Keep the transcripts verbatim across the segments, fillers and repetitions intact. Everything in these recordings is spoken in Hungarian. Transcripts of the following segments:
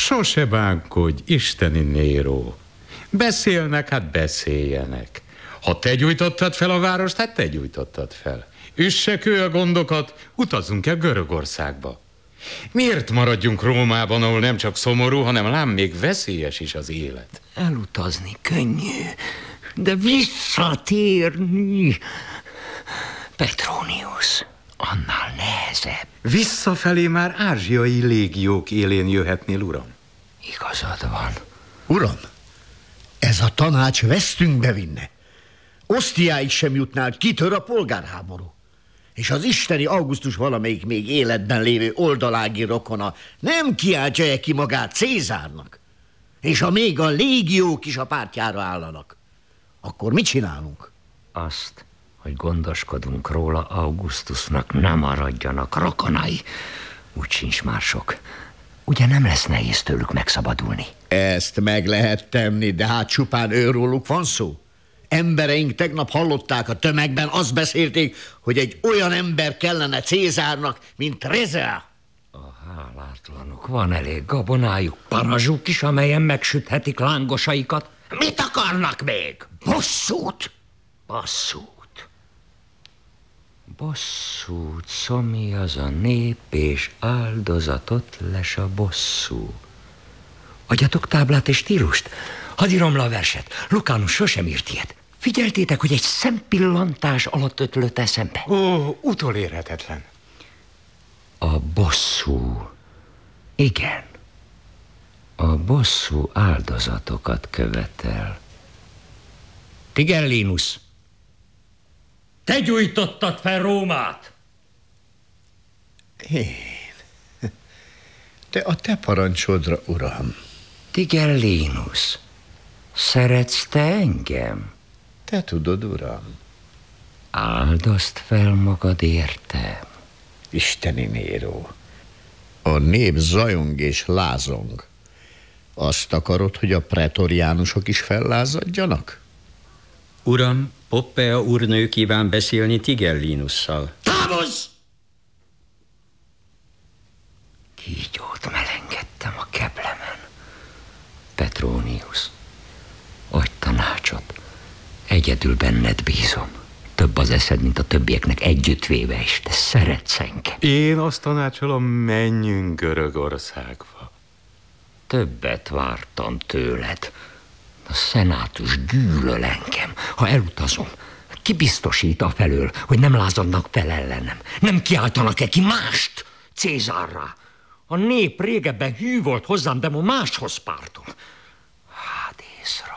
Sose bánkodj, isteni Néró. Beszélnek, hát beszéljenek. Ha te gyújtottad fel a várost, hát te gyújtottad fel. Üssek ő a gondokat, utazzunk el Görögországba. Miért maradjunk Rómában, ahol nem csak szomorú, hanem lám még veszélyes is az élet? Elutazni könnyű, de visszatérni... Petronius, annál nehezebb. Visszafelé már ázsiai légiók élén jöhetnél, uram. Igazad van. Uram, ez a tanács vesztünkbe vinne. Osztiáig sem jutnál, kitör a polgárháború. És az isteni Augustus valamelyik még életben lévő oldalági rokona nem kiáltja ki magát Cézárnak. És ha még a légiók is a pártjára állanak, akkor mit csinálunk? Azt, hogy gondoskodunk róla, Augustusnak nem maradjanak rokonai. Úgy sincs már sok. Ugye nem lesz nehéz tőlük megszabadulni? Ezt meg lehet tenni, de hát csupán őróluk van szó. Embereink tegnap hallották a tömegben, azt beszélték, hogy egy olyan ember kellene Cézárnak, mint Rezea. A hálátlanok, van elég gabonájuk, parazsuk is, amelyen megsüthetik lángosaikat. Mit akarnak még? Bosszút! Bosszút. Bosszút, szomi az a nép, és áldozatot les a bosszú. Adjatok táblát és stílust? Hadd írom le a verset. Lukánus sosem írt ilyet. Figyeltétek, hogy egy szempillantás alatt ötlött eszembe? Ó, utolérhetetlen. A bosszú. Igen. A bosszú áldozatokat követel. Tigellinus, te gyújtottad fel Rómát! Én? De a te parancsodra, uram. Tigellinus, szeretsz te engem? Te tudod, uram. Áldozd fel magad értem. Isteni Néró, a nép zajong és lázong. Azt akarod, hogy a pretoriánusok is fellázadjanak? Uram, Poppea úrnő kíván beszélni Tigellinusszal. Távozz! Kígyót melengedtem a keblemen. Petronius, adj tanácsot. Egyedül benned bízom. Több az eszed, mint a többieknek együttvéve is. Te szeretsz engem. Én azt tanácsolom, menjünk Görögországba. Többet vártam tőled. A szenátus gyűlöl engem. Ha elutazom, ki biztosít afelől, hogy nem lázadnak fel ellenem? Nem kiáltanak-e ki mást Cézárrá? A nép régebben hű volt hozzám, de ma máshoz pártol. Hádészra.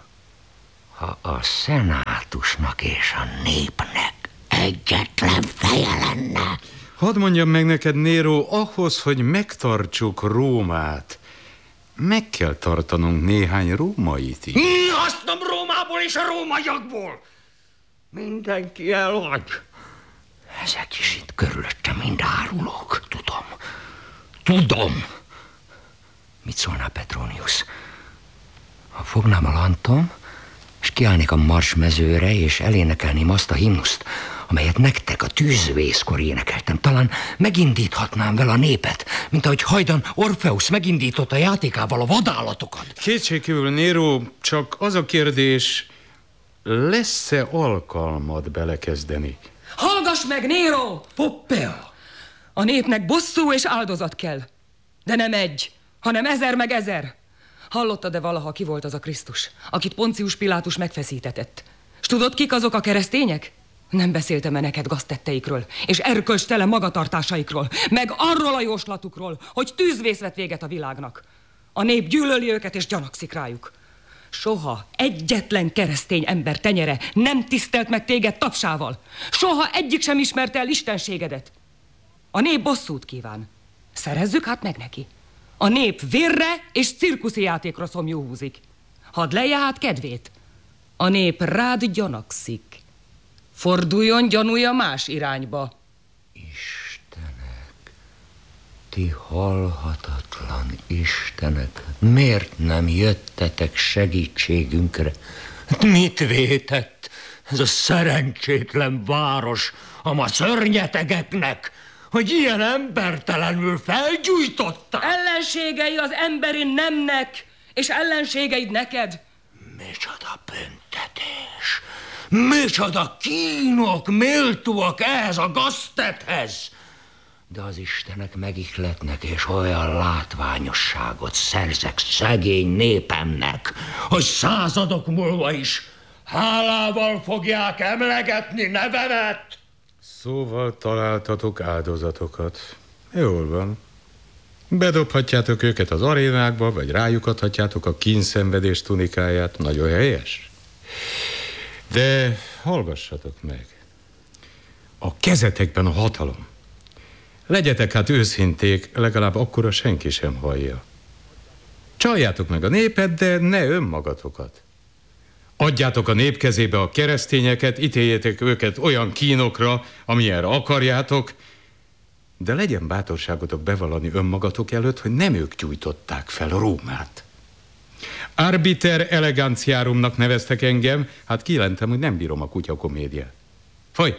Ha a szenátusnak és a népnek egyetlen feje lenne. Hadd mondjam meg neked, Néró, ahhoz, hogy megtartsuk Rómát, meg kell tartanunk néhány rómait is. Azt nem Rómából és a rómaiakból. Mindenki elhagy. Ezek is itt körülöttem mind árulók. Tudom. Tudom. Mit szólnál, Petronius? Ha fognám a lantom, és kiállnék a marsmezőre, és elénekelném azt a himnuszt, amelyet nektek a tűzvészkor énekeltem, talán megindíthatnám vele a népet, mint ahogy hajdan Orfeusz megindította játékával a vadállatokat. Kétségkívül, Néró, csak az a kérdés, lesz-e alkalmad belekezdeni? Hallgass meg, Néró! Poppea! A népnek bosszú és áldozat kell. De nem egy, hanem ezer meg ezer. Hallottad-e valaha, ki volt az a Krisztus, akit Poncius Pilátus megfeszítetett? S tudod, kik azok a keresztények? Nem beszéltem-e neked gaztetteikről, és erkölcstelen magatartásaikról, meg arról a jóslatukról, hogy tűzvész vett véget a világnak. A nép gyűlöli őket, és gyanakszik rájuk. Soha egyetlen keresztény ember tenyere nem tisztelt meg téged tapsával. Soha egyik sem ismerte el istenségedet. A nép bosszút kíván. Szerezzük hát meg neki. A nép vérre és cirkuszi játékra szomjú húzik. Hadd lejje hát kedvét. A nép rád gyanakszik. Forduljon gyanúja más irányba. Istenek, ti halhatatlan istenek, miért nem jöttetek segítségünkre? Mit vétett ez a szerencsétlen város a ma szörnyetegeknek? hogy ilyen embertelenül felgyújtották? Ellenségei az emberi nemnek, és ellenségeid neked. Micsoda büntetés! Micsoda kínok méltóak ehhez a gaztethez! De az istenek megihletnek, és olyan látványosságot szerzek szegény népemnek, hogy századok múlva is hálával fogják emlegetni nevemet. Szóval találtatok áldozatokat. Jól van. Bedobhatjátok őket az arénákba, vagy rájuk adhatjátok a kínszenvedés tunikáját. Nagyon helyes. De hallgassatok meg. A kezetekben a hatalom. Legyetek hát őszinték, legalább akkora senki sem hallja. Csaljátok meg a népet, de ne önmagatokat. Adjátok a nép kezébe a keresztényeket, ítéljétek őket olyan kínokra, amilyenre akarjátok, de legyen bátorságotok bevallani önmagatok előtt, hogy nem ők gyújtották fel Rómát. Arbiter eleganciárumnak neveztek engem, hát kijelentem, hogy nem bírom a kutyakomédiát. Faj!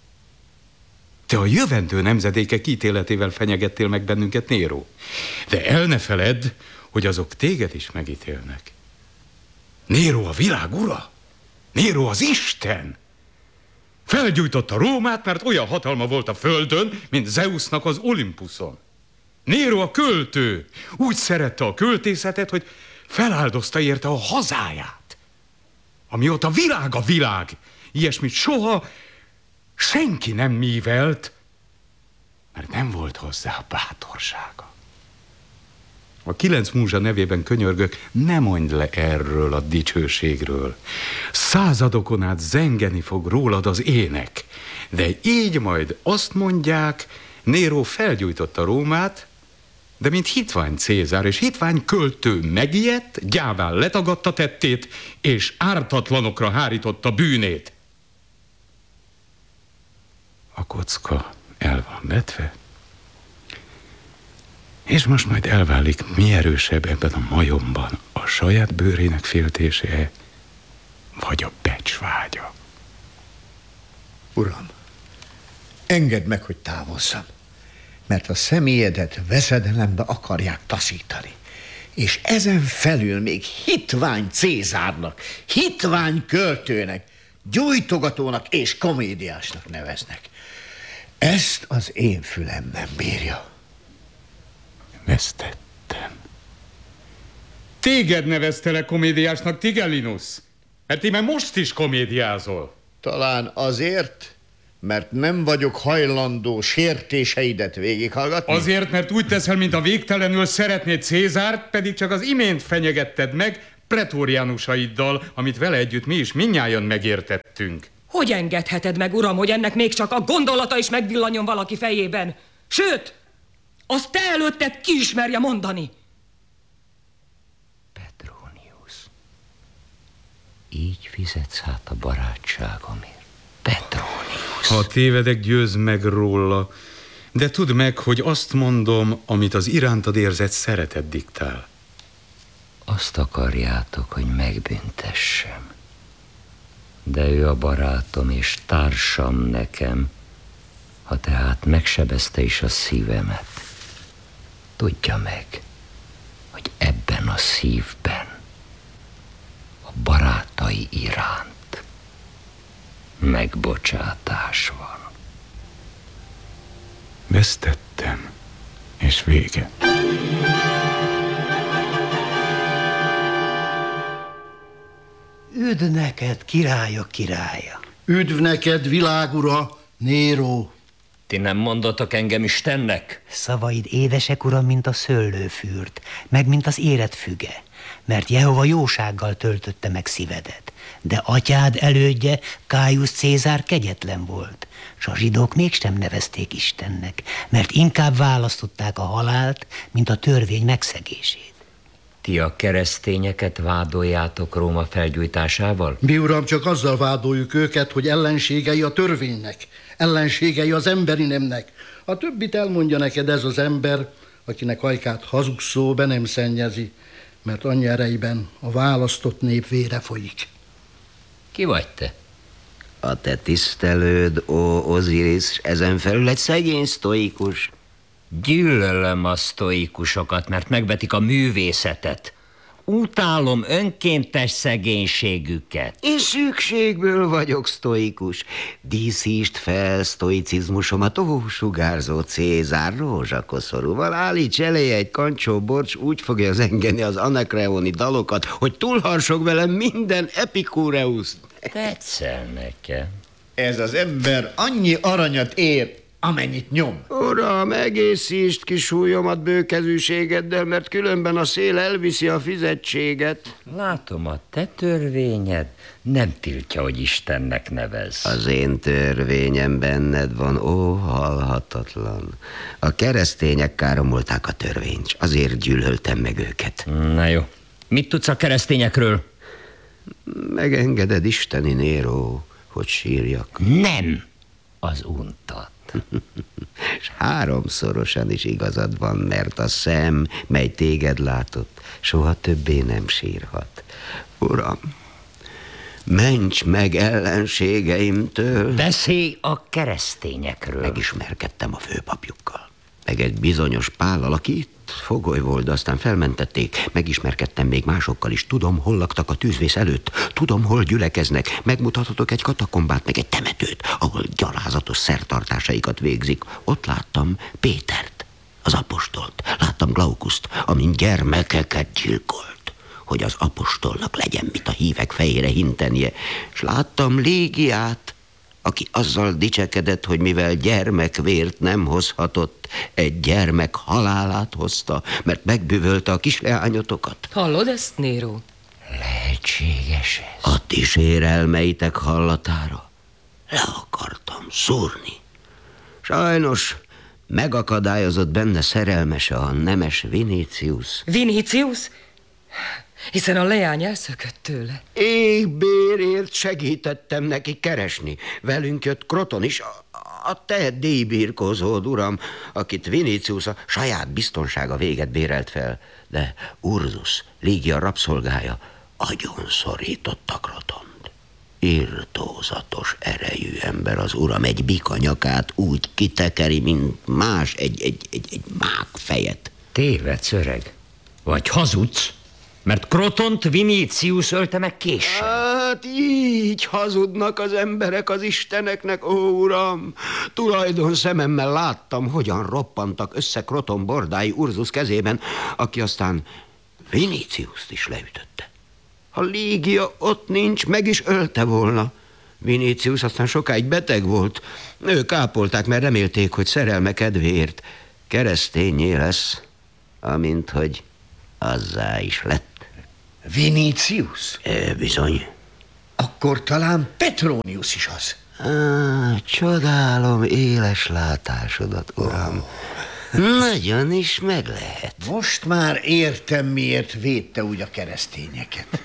Te a jövendő nemzedékek ítéletével fenyegettél meg bennünket, Néró. De el ne feledd, hogy azok téged is megítélnek. Néró a világ ura. Néró az Isten. Felgyújtotta Rómát, mert olyan hatalma volt a földön, mint Zeusnak az Olimpuszon. Néró a költő. Úgy szerette a költészetet, hogy feláldozta érte a hazáját. Amióta világ a világ, ilyesmit soha senki nem mívelt, mert nem volt hozzá a bátorsága. A kilenc múzsa nevében könyörgök, ne mondj le erről a dicsőségről. Századokon át zengeni fog rólad az ének. De így majd azt mondják, Néró felgyújtotta Rómát, de mint hitvány Cézár és hitvány költő megijedt, gyáván letagadta tettét, és ártatlanokra hárította bűnét. A kocka el van vetve, és most majd elválik, mi erősebb ebben a majomban, a saját bőrének féltése, vagy a becsvágya. Uram, engedd meg, hogy távozzam, mert a személyedet veszedelembe akarják taszítani. És ezen felül még hitvány Cézárnak, hitvány költőnek, gyújtogatónak és komédiásnak neveznek. Ezt az én fülem nem bírja. Vesztettem. Téged neveztelek komédiásnak, Tigellinus? Mert íme most is komédiázol. Talán azért, mert nem vagyok hajlandó sértéseidet végighallgatni? Azért, mert úgy teszel, mint a végtelenül szeretnéd Cézárt, pedig csak az imént fenyegetted meg pretóriánusaiddal, amit vele együtt mi is mindnyájan megértettünk. Hogy engedheted meg, uram, hogy ennek még csak a gondolata is megvillanjon valaki fejében? Sőt, azt te előtted ki ismerje mondani. Petronius, így fizetsz hát a barátságomért. Petronius. Ha tévedek, győzd meg róla, de tudd meg, hogy azt mondom, amit az irántad érzett szeretet diktál. Azt akarjátok, hogy megbüntessem. De ő a barátom és társam nekem, ha tehát megsebezte is a szívemet. Tudja meg, hogy ebben a szívben, a barátai iránt megbocsátás van. Vesztettem, és vége. Üdv neked, királyok királya! Üdv neked, világura, Néró! Ti nem mondotok engem Istennek? Szavaid édesek, uram, mint a szőlőfürt, meg mint az érett füge, mert Jehova jósággal töltötte meg szívedet. De atyád elődje, Kájusz Cézár kegyetlen volt, s a zsidók mégsem nevezték Istennek, mert inkább választották a halált, mint a törvény megszegését. Ti a keresztényeket vádoljátok Róma felgyújtásával? Mi, uram, csak azzal vádoljuk őket, hogy ellenségei a törvénynek, ellenségei az emberi nemnek. A többit elmondja neked ez az ember, akinek ajkát hazugszó be nem szennyezi, mert anyja erejében a választott nép vére folyik. Ki vagy te? A te tisztelőd, ó Osiris, ezen felül egy szegény sztoikus. Gyűlölöm a sztoikusokat, mert megvetik a művészetet. Utálom önkéntes szegénységüket. Én szükségből vagyok sztoikus. Díszítsd fel sztoicizmusomat, ó sugárzó Cézár rózsakoszorúval. Állíts elé egy kancsó borcs, úgy fogja zengeni az anakreoni dalokat, hogy túlharsog velem minden epikúreuszt. Tetszel nekem. Ez az ember annyi aranyat ér, amennyit nyom. Uram, egészítsd ki súlyomat bőkezűségeddel, mert különben a szél elviszi a fizetséget. Látom, a te törvényed nem tiltja, hogy Istennek nevezz. Az én törvényem benned van, ó halhatatlan. A keresztények káromolták a törvényt, s azért gyűlöltem meg őket. Na jó, mit tudsz a keresztényekről? Megengeded, isteni Néró, hogy sírjak? Nem, az untat. És háromszorosan is igazad van, mert a szem, mely téged látott, soha többé nem sírhat. Uram, ments meg ellenségeimtől. Beszélj a keresztényekről. Megismerkedtem a főpapjukkal, meg egy bizonyos Pállal, aki itt fogoly volt, de aztán felmentették. Megismerkedtem még másokkal is. Tudom, hol laktak a tűzvész előtt. Tudom, hol gyülekeznek. Megmutathatok egy katakombát, meg egy temetőt, ahol gyalázatos szertartásaikat végzik. Ott láttam Pétert, az apostolt. Láttam Glaukuszt, amint gyermekeket gyilkolt, hogy az apostolnak legyen mit a hívek fejére hintenie. És láttam Légiát, aki azzal dicsekedett, hogy mivel gyermekvért nem hozhatott, egy gyermek halálát hozta, mert megbűvölte a kisleányotokat. Hallod ezt, Néró? Lehetséges ez? A ti sérelmeitek hallatára le akartam szúrni. Sajnos megakadályozott benne szerelmese, a nemes Vinicius. Vinicius? Hiszen a leány elszökött tőle. Égbérért segítettem neki keresni. Velünk jött Kroton is, a, a te díjbírkozód, uram, akit Vinicius a saját biztonsága véget bérelt fel. De Urzus, Lígia rabszolgája, agyon szorította Krotont. Irtózatos erejű ember az uram, egy bika nyakát úgy kitekeri, mint más egy, egy, egy, egy mák fejet. Tévedsz, öreg. Vagy hazudsz, mert Krotont Vinicius ölte meg késsel. Hát így hazudnak az emberek az isteneknek, ó uram. Tulajdon szememmel láttam, hogyan roppantak össze Kroton bordái Urzus kezében, aki aztán Viniciust is leütötte. Ha Lígia ott nincs, meg is ölte volna. Vinicius aztán sokáig beteg volt. Ők ápolták, mert remélték, hogy szerelme kedvéért keresztényé lesz, amint hogy azzá is lett. Vinicius? E, bizony. Akkor talán Petronius is az. Á, csodálom éles látásodat, uram. Oh. Nagyon is meg lehet. Most már értem, miért védte úgy a keresztényeket.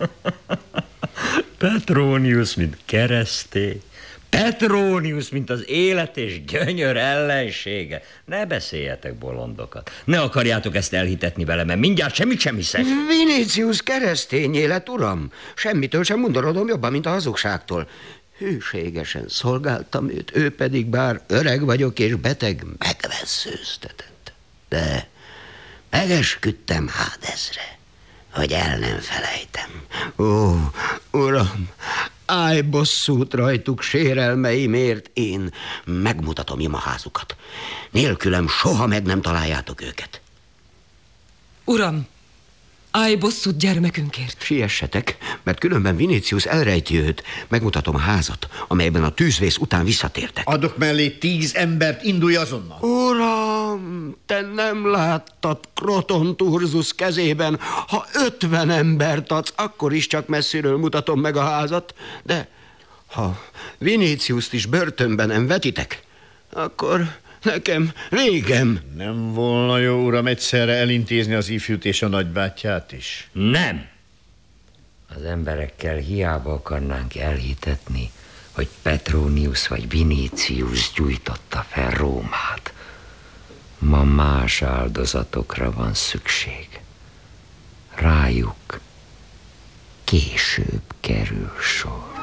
Petronius, mint keresztény. Petronius, mint az élet és gyönyör ellensége. Ne beszéljetek bolondokat. Ne akarjátok ezt elhitetni vele, mert mindjárt semmit sem hiszek. Vinicius keresztény élet, uram. Semmitől sem undorodom jobban, mint a hazugságtól. Hűségesen szolgáltam őt, ő pedig bár öreg vagyok és beteg, megvesszőztetett. De megesküdtem Hádeszre, hogy el nem felejtem. Ó, uram, állj bosszút rajtuk sérelmeimért, én megmutatom imaházukat. Nélkülem soha meg nem találjátok őket. Uram, állj bosszút gyermekünkért. Siessetek, mert különben Vinicius elrejti őt. Megmutatom a házat, amelyben a tűzvész után visszatértek. Adok mellé tíz embert, indulj azonnal. Uram, te nem láttad Krotont Urzus kezében. Ha ötven embert adsz, akkor is csak messziről mutatom meg a házat. De ha Viniciust is börtönben nem vetitek, akkor nekem végem. Nem volna jó, uram, egyszerre elintézni az ifjút és a nagybátyját is? Nem. Az emberekkel hiába akarnánk elhitetni, hogy Petronius vagy Vinicius gyújtotta fel Rómát. Ma más áldozatokra van szükség. Rájuk később kerül sor.